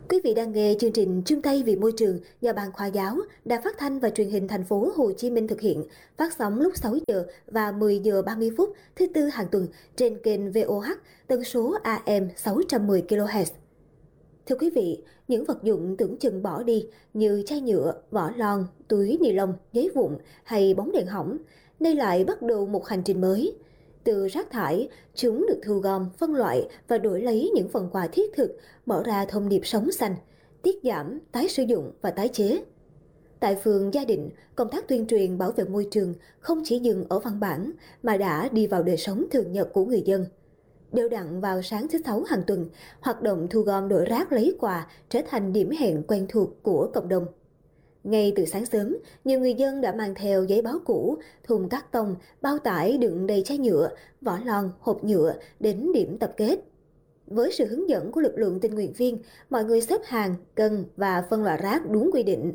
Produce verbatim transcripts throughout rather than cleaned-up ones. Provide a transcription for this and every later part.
Quý vị đang nghe chương trình Chung tay vì môi trường do Ban Khoa giáo, Đài Phát thanh và Truyền hình Thành phố Hồ Chí Minh thực hiện, phát sóng lúc sáu giờ và mười giờ ba mươi phút thứ tư hàng tuần trên kênh vê o hát tần số a em sáu trăm mười ki lô héc. Thưa quý vị, những vật dụng tưởng chừng bỏ đi như chai nhựa, vỏ lon, túi ni lông, giấy vụn hay bóng đèn hỏng, nay lại bắt đầu một hành trình mới. Từ rác thải, chúng được thu gom, phân loại và đổi lấy những phần quà thiết thực, mở ra thông điệp sống xanh, tiết giảm, tái sử dụng và tái chế. Tại phường Gia Định, công tác tuyên truyền bảo vệ môi trường không chỉ dừng ở văn bản mà đã đi vào đời sống thường nhật của người dân. Đều đặn vào sáng thứ Sáu hàng tuần, hoạt động thu gom đổi rác lấy quà trở thành điểm hẹn quen thuộc của cộng đồng. Ngay từ sáng sớm, nhiều người dân đã mang theo giấy báo cũ, thùng cát tông, bao tải đựng đầy chai nhựa, vỏ lon, hộp nhựa đến điểm tập kết. Với sự hướng dẫn của lực lượng tình nguyện viên, mọi người xếp hàng, cân và phân loại rác đúng quy định.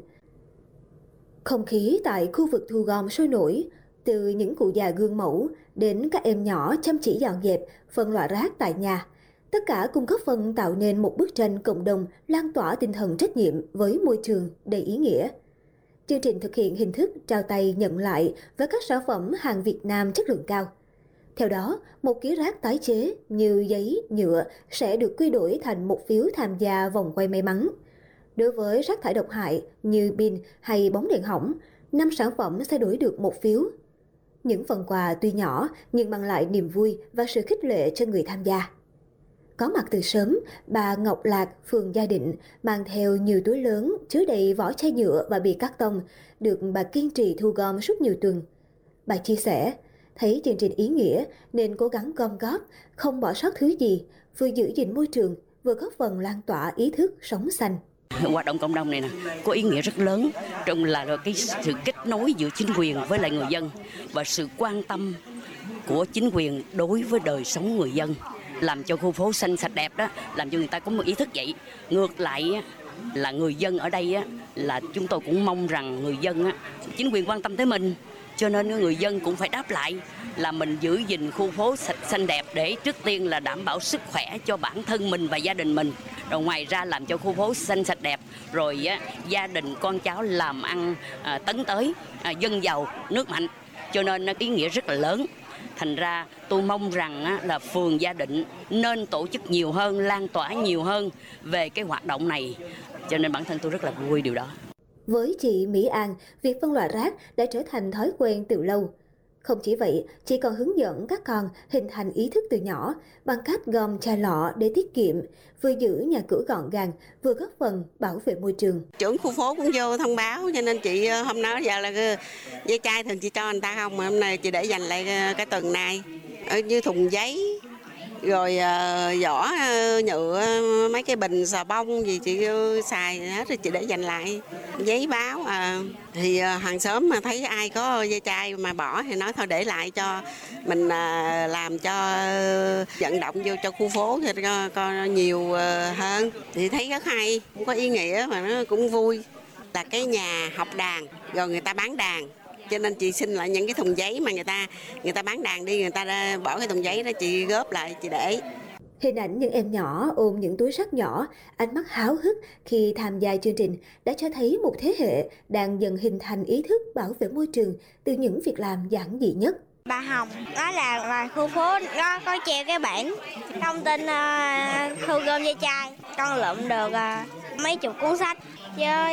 Không khí tại khu vực thu gom sôi nổi, từ những cụ già gương mẫu đến các em nhỏ chăm chỉ dọn dẹp, phân loại rác tại nhà. Tất cả cùng góp phần tạo nên một bức tranh cộng đồng lan tỏa tinh thần trách nhiệm với môi trường đầy ý nghĩa. Chương trình thực hiện hình thức trao tay nhận lại với các sản phẩm hàng Việt Nam chất lượng cao. Theo đó, một ký rác tái chế như giấy, nhựa sẽ được quy đổi thành một phiếu tham gia vòng quay may mắn. Đối với rác thải độc hại như pin hay bóng đèn hỏng, năm sản phẩm sẽ đổi được một phiếu. Những phần quà tuy nhỏ nhưng mang lại niềm vui và sự khích lệ cho người tham gia. Có mặt từ sớm, bà Ngọc Lạc, phường Gia Định mang theo nhiều túi lớn chứa đầy vỏ chai nhựa và bìa cát tông, được bà kiên trì thu gom suốt nhiều tuần. Bà chia sẻ, thấy chương trình ý nghĩa nên cố gắng gom góp, không bỏ sót thứ gì, vừa giữ gìn môi trường, vừa góp phần lan tỏa ý thức sống xanh. Hoạt động cộng đồng này nè có ý nghĩa rất lớn, trong là cái sự kết nối giữa chính quyền với lại người dân và sự quan tâm của chính quyền đối với đời sống người dân, làm cho khu phố xanh sạch đẹp đó, làm cho người ta có một ý thức vậy. Ngược lại là người dân ở đây là chúng tôi cũng mong rằng người dân chính quyền quan tâm tới mình, cho nên người dân cũng phải đáp lại là mình giữ gìn khu phố sạch xanh đẹp để trước tiên là đảm bảo sức khỏe cho bản thân mình và gia đình mình, rồi ngoài ra làm cho khu phố xanh sạch đẹp, rồi á, gia đình con cháu làm ăn à, tấn tới, à, dân giàu nước mạnh, cho nên ý nghĩa rất là lớn. Thành ra tôi mong rằng á, là phường Gia Định nên tổ chức nhiều hơn, lan tỏa nhiều hơn về cái hoạt động này, cho nên bản thân tôi rất là vui điều đó. Với chị Mỹ An, việc phân loại rác đã trở thành thói quen từ lâu. Không chỉ vậy, chị còn hướng dẫn các con hình thành ý thức từ nhỏ bằng cách gom chai lọ để tiết kiệm, vừa giữ nhà cửa gọn gàng, vừa góp phần bảo vệ môi trường. Trưởng khu phố cũng vô thông báo, cho nên chị hôm đó giờ là giấy chai thường chị cho người ta không, mà hôm nay chị để dành lại cái tuần này ở như thùng giấy, rồi uh, vỏ uh, nhựa, mấy cái bình xà bông gì chị uh, xài hết rồi chị để dành lại. Giấy báo uh, thì uh, hàng xóm mà thấy ai có dây chai mà bỏ thì nói thôi để lại cho mình, uh, làm cho uh, vận động vô cho khu phố cho có, có nhiều uh, hơn, thì thấy rất hay, cũng có ý nghĩa mà nó cũng vui. Là cái nhà học đàn rồi người ta bán đàn, cho nên chị xin lại những cái thùng giấy mà người ta người ta bán đàn đi, người ta bỏ cái thùng giấy đó chị góp lại chị để. Hình ảnh những em nhỏ ôm những túi rác nhỏ, ánh mắt háo hức khi tham gia chương trình đã cho thấy một thế hệ đang dần hình thành ý thức bảo vệ môi trường từ những việc làm giản dị nhất. Bà Hồng đó là ngoài khu phố đó có treo cái bảng thông tin uh, thu gom dây chai, con lượm được uh, mấy chục cuốn sách với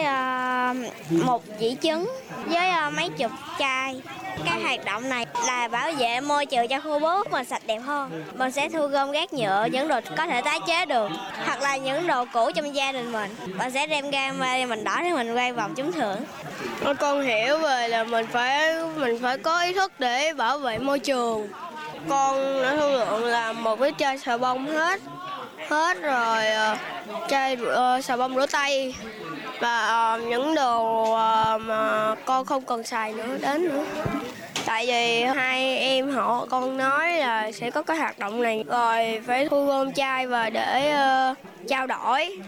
uh, một dĩ trứng với uh, mấy chục chai. Cái hoạt động này là bảo vệ môi trường cho khu phố mình sạch đẹp hơn. Mình sẽ thu gom rác nhựa, những đồ có thể tái chế được, hoặc là những đồ cũ trong gia đình mình. Mình sẽ đem ra mình đỏ để mình quay vòng trúng thưởng. Con hiểu về là mình phải mình phải có ý thức để bảo vệ môi trường. Con đã thương lượng là một cái chai xà bông hết, hết rồi uh, chai uh, xà bông rửa tay và uh, những đồ uh, mà con không cần xài nữa đến nữa. Tại vì hai em họ con nói là sẽ có cái hoạt động này rồi phải thu gom chai và để uh, trao đổi.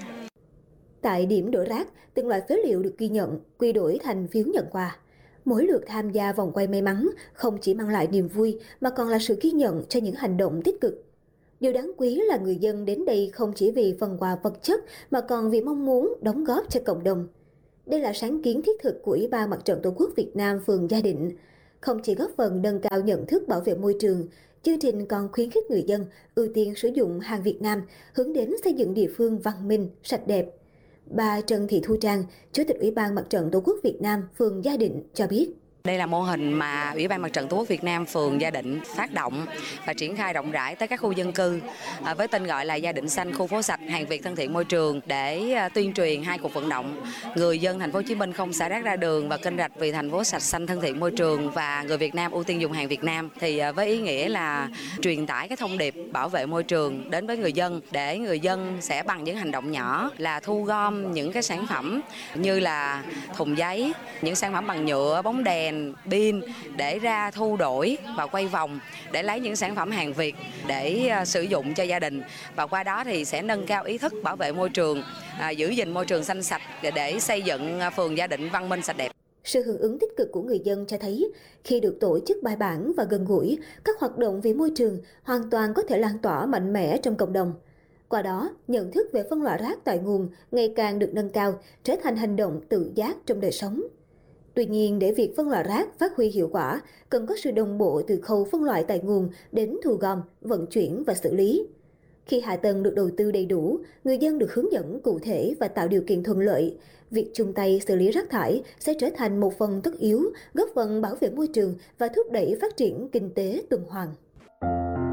Tại điểm đổ rác, từng loại phế liệu được ghi nhận, quy đổi thành phiếu nhận quà. Mỗi lượt tham gia vòng quay may mắn không chỉ mang lại niềm vui mà còn là sự ghi nhận cho những hành động tích cực. Điều đáng quý là người dân đến đây không chỉ vì phần quà vật chất mà còn vì mong muốn đóng góp cho cộng đồng. Đây là sáng kiến thiết thực của Ủy ban Mặt trận Tổ quốc Việt Nam phường Gia Định. Không chỉ góp phần nâng cao nhận thức bảo vệ môi trường, chương trình còn khuyến khích người dân ưu tiên sử dụng hàng Việt Nam, hướng đến xây dựng địa phương văn minh, sạch đẹp. Bà Trần Thị Thu Trang, Chủ tịch Ủy ban Mặt trận Tổ quốc Việt Nam phường Gia Định cho biết. Đây là mô hình mà Ủy ban Mặt trận Tổ quốc Việt Nam phường Gia Định phát động và triển khai rộng rãi tới các khu dân cư với tên gọi là Gia Định Xanh, khu phố sạch, hàng Việt thân thiện môi trường để tuyên truyền hai cuộc vận động người dân thành phố Hồ Chí Minh không xả rác ra đường và kênh rạch vì thành phố sạch xanh thân thiện môi trường và người Việt Nam ưu tiên dùng hàng Việt Nam. Thì với ý nghĩa là truyền tải cái thông điệp bảo vệ môi trường đến với người dân để người dân sẽ bằng những hành động nhỏ là thu gom những cái sản phẩm như là thùng giấy, những sản phẩm bằng nhựa, bóng đèn, pin để ra thu đổi và quay vòng để lấy những sản phẩm hàng Việt để sử dụng cho gia đình, và qua đó thì sẽ nâng cao ý thức bảo vệ môi trường, à, giữ gìn môi trường xanh sạch để, để xây dựng phường Gia Định văn minh sạch đẹp. Sự hưởng ứng tích cực của người dân cho thấy khi được tổ chức bài bản và gần gũi, các hoạt động vì môi trường hoàn toàn có thể lan tỏa mạnh mẽ trong cộng đồng. Qua đó, nhận thức về phân loại rác tại nguồn ngày càng được nâng cao, trở thành hành động tự giác trong đời sống. Tuy nhiên, để việc phân loại rác phát huy hiệu quả, cần có sự đồng bộ từ khâu phân loại tại nguồn đến thu gom, vận chuyển và xử lý. Khi hạ tầng được đầu tư đầy đủ, người dân được hướng dẫn cụ thể và tạo điều kiện thuận lợi, việc chung tay xử lý rác thải sẽ trở thành một phần tất yếu, góp phần bảo vệ môi trường và thúc đẩy phát triển kinh tế tuần hoàn.